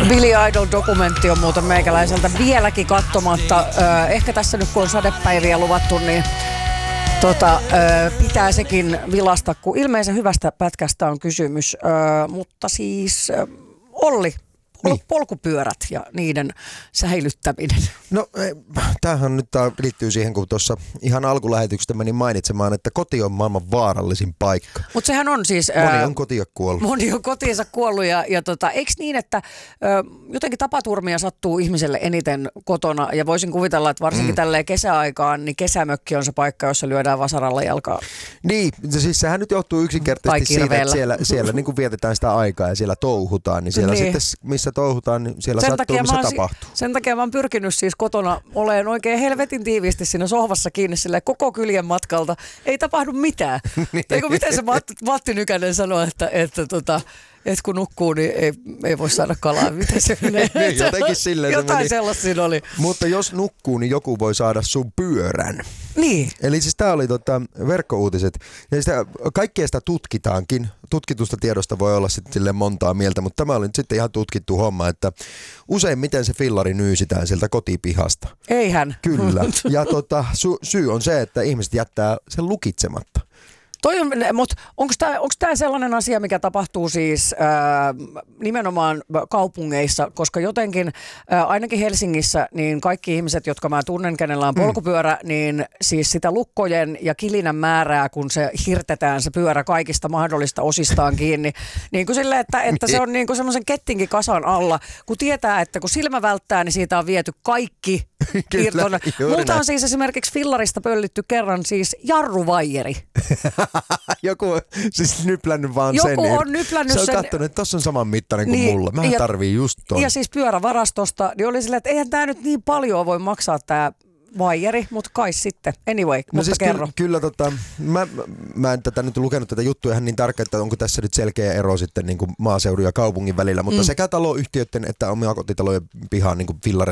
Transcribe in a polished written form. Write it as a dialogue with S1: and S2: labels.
S1: Billy Idol-dokumentti on muuten meikäläiseltä vieläkin katsomatta. Ehkä tässä nyt kun on sadepäiviä luvattu, niin pitää sekin vilasta, kun ilmeisen hyvästä pätkästä on kysymys. Mutta siis Olli, polkupyörät ja niiden säilyttäminen.
S2: No tämähän nyt liittyy siihen, kun tuossa ihan alkulähetyksestä menin mainitsemaan, että koti on maailman vaarallisin paikka.
S1: Mutta sehän on siis...
S2: Moni on kotia kuollut.
S1: Moni on kotiinsa kuollut ja eikö niin, että jotenkin tapaturmia sattuu ihmiselle eniten kotona ja voisin kuvitella, että varsinkin tälleen kesäaikaan, niin kesämökki on se paikka, jossa lyödään vasaralla jalkaa.
S2: Niin, siis sehän nyt johtuu yksinkertaisesti siitä, että siellä niin kuin vietetään sitä aikaa ja siellä touhutaan, niin siellä sitten missä touhutaan, niin siellä sattuu, missä tapahtuu.
S1: Sen takia mä oon pyrkinyt siis kotona olemaan oikein helvetin tiiviisti siinä sohvassa kiinni silleen koko kyljen matkalta. Ei tapahdu mitään. Eikö miten se Matti Nykänen sanoi, että kun nukkuu, niin ei voi saada kalaa. Miten se menee?
S2: Jotenkin silleen
S1: jotain
S2: se meni.
S1: sellaista siinä oli.
S2: Mutta jos nukkuu, niin joku voi saada sun pyörän.
S1: Niin.
S2: Eli siis tää oli verkkouutiset. Ja kaikkea sitä tutkitaankin. Tutkitusta tiedosta voi olla sitten silleen montaa mieltä, mutta tämä oli nyt sitten ihan tutkittu homma, että useimmiten se fillari nyysitään sieltä kotipihasta.
S1: Eihän.
S2: Kyllä. Ja syy on se, että ihmiset jättää sen lukitsematta.
S1: Mutta onko tämä sellainen asia, mikä tapahtuu siis nimenomaan kaupungeissa, koska jotenkin ainakin Helsingissä niin kaikki ihmiset, jotka mä tunnen, kenellä on polkupyörä, niin siis sitä lukkojen ja kilinän määrää, kun se hirtetään se pyörä kaikista mahdollista osistaan kiinni, niin kuin silleen, että se on niin kuin semmoisen kettinkin kasan alla, kun tietää, että kun silmä välttää, niin siitä on viety kaikki irtona. Multa on siis esimerkiksi fillarista pöllitty kerran siis jarruvaijeri.
S2: Joku siis nyplännyt vaan sen.
S1: Joku on nyplännyt sen.
S2: Se on katsonut, että tossa on saman mittainen kuin mulla. Mä tarvii just ton.
S1: Ja siis pyörävarastosta, niin oli silleen, että eihän tää nyt niin paljon voi maksaa tää vaijeri, mutta kai sitten. Anyway, mutta
S2: siis
S1: kerro.
S2: Kyllä mä en tätä nyt lukenut tätä juttua ihan niin tarkkaan, että onko tässä nyt selkeä ero sitten niin kuin maaseudun ja kaupungin välillä, mutta sekä taloyhtiöiden että omakotitalojen pihaan niin kuin